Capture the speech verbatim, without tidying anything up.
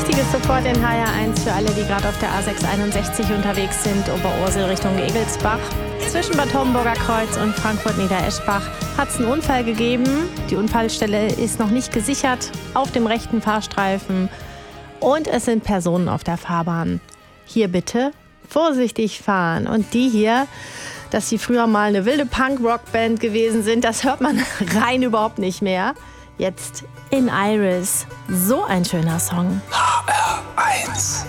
wichtiges Support in H R eins für alle, die gerade auf der A sechs einundsechzig unterwegs sind, Oberursel Richtung Egelsbach. Zwischen Bad Homburger Kreuz und Frankfurt-Niedereschbach hat es einen Unfall gegeben. Die Unfallstelle ist noch nicht gesichert auf dem rechten Fahrstreifen und es sind Personen auf der Fahrbahn. Hier bitte vorsichtig fahren. Und die hier, dass sie früher mal eine wilde Punk-Rock-Band gewesen sind, das hört man rein überhaupt nicht mehr. Jetzt in Iris. So ein schöner Song. H R eins.